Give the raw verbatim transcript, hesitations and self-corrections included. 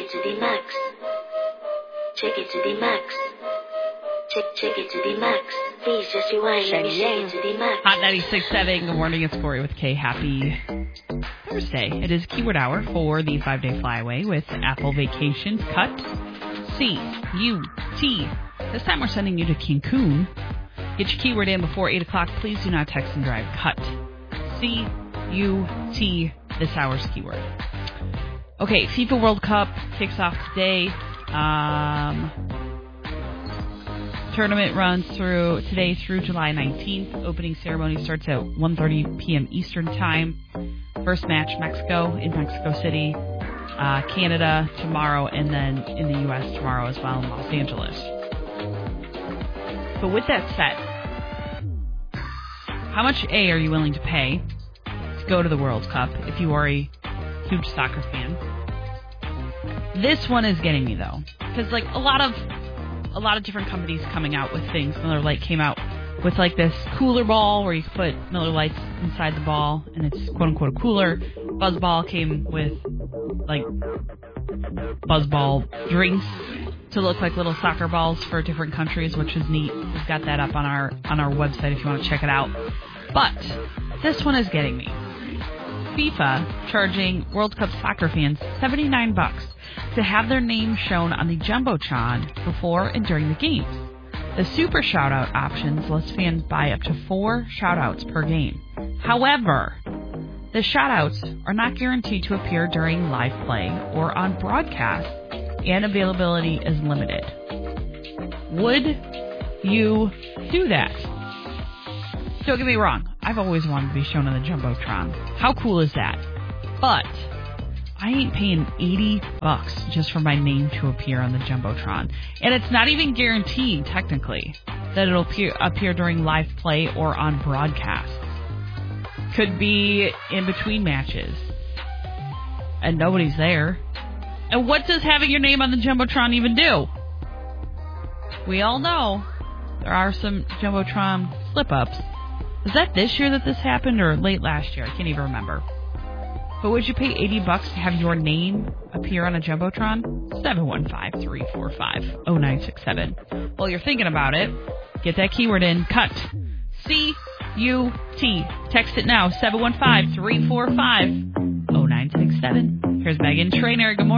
it to the max. Check it to the max. Check, check it to the max. Please just rewind. Let me shake it to the max. Hot ninety-six point seven. Good morning. It's Corey with K. Happy Thursday. It is keyword hour for the five-day flyaway with Apple Vacations. Cut C U T. This time we're sending you to Cancun. Get your keyword in before eight o'clock. Please do not text and drive. Cut C U T. This hour's keyword. Okay, FIFA World Cup kicks off today. Um, tournament runs through today through July nineteenth. Opening ceremony starts at one thirty p.m. Eastern Time. First match, Mexico in Mexico City. Uh, Canada tomorrow, and then in the U S tomorrow as well in Los Angeles. But with that said, how much A are you willing to pay to go to the World Cup if you are a huge soccer fan? This one is getting me though, because like a lot of a lot of different companies coming out with things. Miller Lite came out with like this cooler ball where you put Miller Lites inside the ball, and it's quote unquote a cooler. Buzzball came with like Buzzball drinks to look like little soccer balls for different countries, which is neat. We've got that up on our on our website if you want to check it out. But this one is getting me. FIFA charging World Cup soccer fans seventy-nine bucks to have their name shown on the Jumbotron before and during the games. The super shoutout options lets fans buy up to four shoutouts per game. However, the shoutouts are not guaranteed to appear during live play or on broadcast, and availability is limited. Would you do that? Don't get me wrong, I've always wanted to be shown on the Jumbotron. How cool is that? But I ain't paying eighty bucks just for my name to appear on the Jumbotron. And it's not even guaranteed, technically, that it'll appear, appear during live play or on broadcast. Could be in between matches. And nobody's there. And what does having your name on the Jumbotron even do? We all know there are some Jumbotron slip-ups. Was that this year that this happened or late last year? I can't even remember. But would you pay eighty bucks to have your name appear on a Jumbotron? seven one five, three four five, zero nine six seven. While you're thinking about it, get that keyword in. Cut. C U T. Text it now. seven one five, three four five, zero nine six seven. Here's Megan Trainor. Good morning.